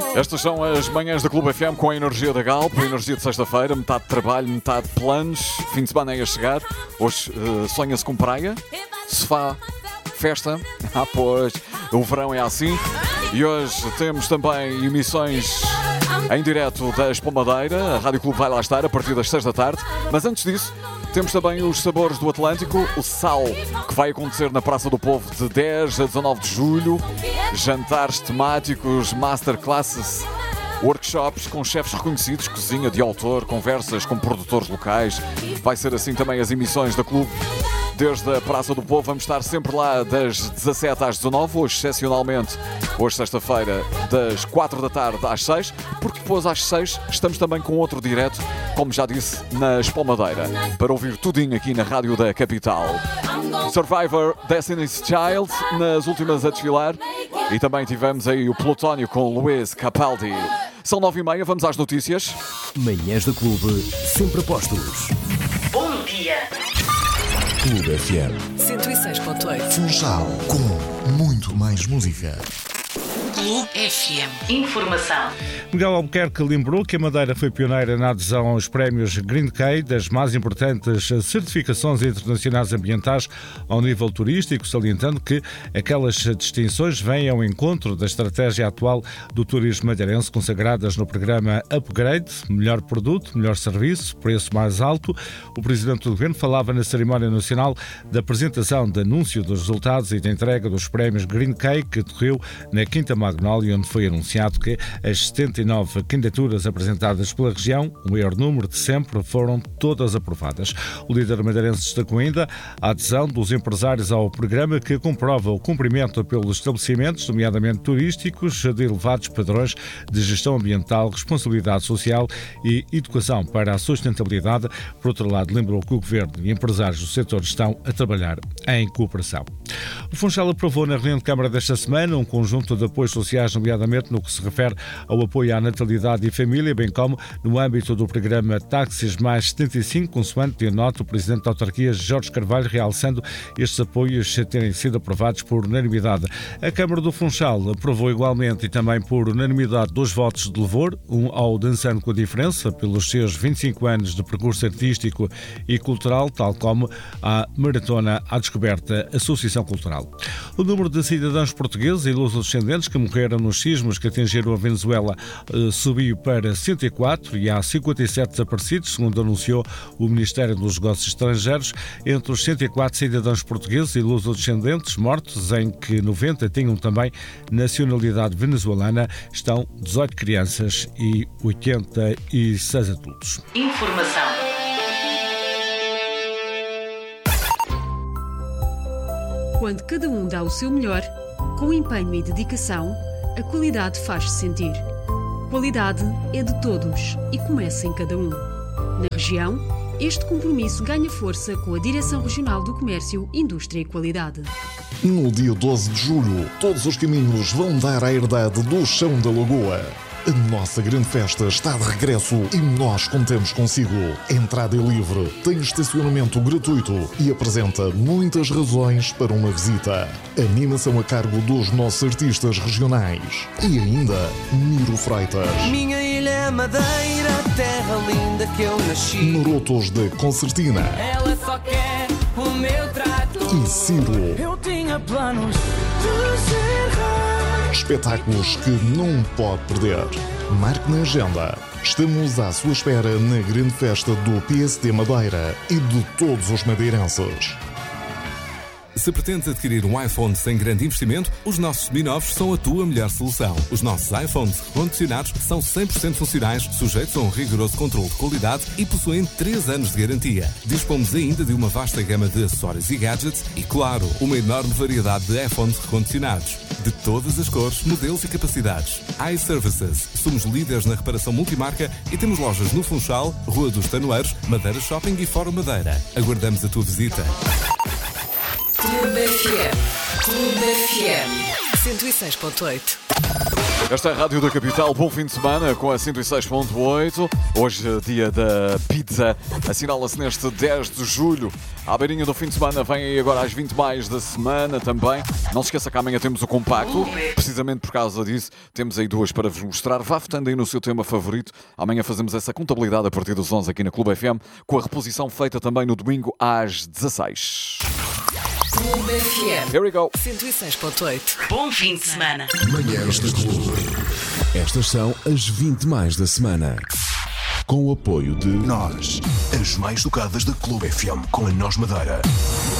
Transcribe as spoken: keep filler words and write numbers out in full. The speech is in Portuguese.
Estas são as manhãs da Clube F M com a energia da Galp, a energia de sexta-feira, metade de trabalho, metade de planos, fim de semana aí a chegar. Hoje uh, sonha-se com praia, sofá, festa. Ah, pois, o verão é assim. E hoje temos também emissões em direto da Espalmadeira. A Rádio Clube vai lá estar a partir das seis da tarde. Mas antes disso, temos também os Sabores do Atlântico, o Sal, que vai acontecer na Praça do Povo de dez a dezanove de julho. Jantares temáticos, masterclasses, workshops com chefes reconhecidos, cozinha de autor, conversas com produtores locais. Vai ser assim também as emissões da Clube. Desde a Praça do Povo vamos estar sempre lá das dezassete às dezanove, hoje excepcionalmente, hoje sexta-feira, das quatro da tarde às seis, porque depois às seis estamos também com outro direto, como já disse, na Espalmadeira, para ouvir tudinho aqui na Rádio da Capital. Survivor, Destiny's Child, nas últimas a desfilar, e também tivemos aí o Plutónio com Luís Capaldi. São nove e meia, vamos às notícias. Manhãs do Clube, sempre a postos. Bom dia! Clube F M cento e seis ponto oito. Funchal, com muito mais música. Clube F M. Informação. Miguel Albuquerque lembrou que a Madeira foi pioneira na adesão aos prémios Green Key, das mais importantes certificações internacionais ambientais ao nível turístico, salientando que aquelas distinções vêm ao encontro da estratégia atual do turismo madeirense, consagradas no programa Upgrade, melhor produto, melhor serviço, preço mais alto. O Presidente do Governo falava na cerimónia nacional da apresentação de anúncio dos resultados e da entrega dos prémios Green Key, que decorreu na Quinta Magnólia, onde foi anunciado que as setenta e nove candidaturas apresentadas pela região, o maior número de sempre, foram todas aprovadas. O líder madeirense destacou ainda a adesão dos empresários ao programa, que comprova o cumprimento pelos estabelecimentos, nomeadamente turísticos, de elevados padrões de gestão ambiental, responsabilidade social e educação para a sustentabilidade. Por outro lado, lembrou que o Governo e empresários do setor estão a trabalhar em cooperação. O Funchal aprovou na reunião de Câmara desta semana um conjunto de apoios sociais, nomeadamente no que se refere ao apoio à natalidade e família, bem como no âmbito do programa Táxis mais setenta e cinco, consoante nota o Presidente da Autarquia, Jorge Carvalho, realçando estes apoios terem sido aprovados por unanimidade. A Câmara do Funchal aprovou igualmente e também por unanimidade dois votos de louvor, um ao Dançando com a Diferença, pelos seus vinte e cinco anos de percurso artístico e cultural, tal como à Maratona à Descoberta, Associação Cultural. O número de cidadãos portugueses e luso-descendentes que morreram nos sismos que atingiram a Venezuela subiu para cento e quatro e há cinquenta e sete desaparecidos, segundo anunciou o Ministério dos Negócios Estrangeiros. Entre os cento e quatro cidadãos portugueses e luso-descendentes mortos, em que noventa tinham também nacionalidade venezuelana, estão dezoito crianças e oitenta e seis adultos. Informação. Quando cada um dá o seu melhor, com empenho e dedicação, a qualidade faz-se sentir. Qualidade é de todos e começa em cada um. Na região, este compromisso ganha força com a Direção Regional do Comércio, Indústria e Qualidade. No dia doze de julho, todos os caminhos vão dar à herdade do Chão da Lagoa. A nossa grande festa está de regresso e nós contamos consigo. A entrada é livre, tem estacionamento gratuito e apresenta muitas razões para uma visita. Animação a cargo dos nossos artistas regionais. E ainda, Miro Freitas. Minha ilha é Madeira, terra linda que eu nasci. Marotos da Concertina. Ela só quer o meu trato. E Ciro. Eu tinha planos de ser rei. Espetáculos que não pode perder. Marque na agenda. Estamos à sua espera na grande festa do P S D Madeira e de todos os madeirenses. Se pretendes adquirir um iPhone sem grande investimento, os nossos seminovos são a tua melhor solução. Os nossos iPhones recondicionados são cem por cento funcionais, sujeitos a um rigoroso controle de qualidade e possuem três anos de garantia. Dispomos ainda de uma vasta gama de acessórios e gadgets e, claro, uma enorme variedade de iPhones recondicionados. De todas as cores, modelos e capacidades. iServices. Somos líderes na reparação multimarca e temos lojas no Funchal, Rua dos Tanoeiros, Madeira Shopping e Fórum Madeira. Aguardamos a tua visita. Clube F M. Clube F M. cento e seis ponto oito. Esta é a Rádio da Capital, bom fim de semana com a cento e seis ponto oito. Hoje, dia da pizza, assinala-se neste dez de julho. À beirinha do fim de semana, vem aí agora às vinte mais da semana também. Não se esqueça que amanhã temos o compacto. Precisamente por causa disso, temos aí duas para vos mostrar. Vá votando aí no seu tema favorito. Amanhã fazemos essa contabilidade a partir dos onze aqui na Clube F M, com a reposição feita também no domingo às dezasseis. Clube F M. Here we go. cento e seis ponto oito. Bom fim de semana. Manhãs da Clube. Estas são as vinte mais da semana. Com o apoio de Nós, as mais tocadas da Clube F M, com a Nós Madeira.